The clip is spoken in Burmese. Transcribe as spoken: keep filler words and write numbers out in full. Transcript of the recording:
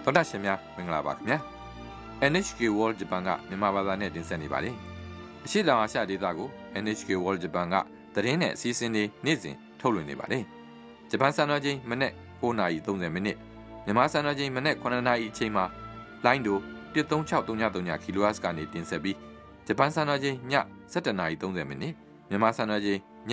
သောတာရှင်များမင်္ဂလာပါခင်ဗျာ เอ็น เอช เค World Japan ကမြန်မာဘာသာနဲ့တင်ဆက်နေပါတယ်အရှိတောင်အာရှဒေသကို เอ็น เอช เค World Japan ကသတင်းနဲ့အစီအစဉ်တွေနေ့စဉ်ထုတ်လွှင့်နေပါတယ်ဂျပန်စံတော်ချိန်မနေ့၉နာရီ၃၀မိနစ်မြန်မာစံတော်ချိန်မနေ့9နာရီအချိန်မှာလိုင်းဒိုone three six three three kHz ကနေတင်ဆက်ပြီးဂျပန်စံတော်ချိန်ညsevenနာရီ၃၀မိနစ်မြန်မာစံတော်ချိန်